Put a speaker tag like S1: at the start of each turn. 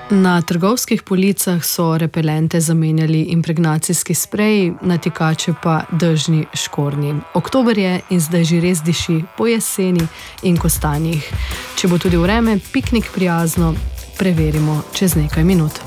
S1: Na trgovskih policah so repelente zamenjali impregnacijski spreji, natikače pa dežni škornji. Oktober je in zdaj že res diši po jeseni in kostanjih. Če bo tudi vreme piknik prijazno, preverimo čez nekaj minut.